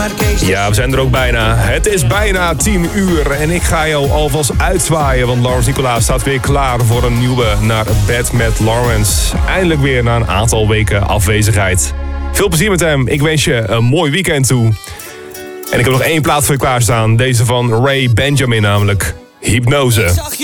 Ja, we zijn er ook bijna. Het is bijna 10 uur en ik ga jou alvast uitzwaaien, want Lawrence Nicolaas staat weer klaar voor een nieuwe Naar Bed met Lawrence. Eindelijk weer na een aantal weken afwezigheid. Veel plezier met hem. Ik wens je een mooi weekend toe. En ik heb nog 1 plaat voor je klaarstaan. Deze van Ray Benjamin namelijk. Hypnose.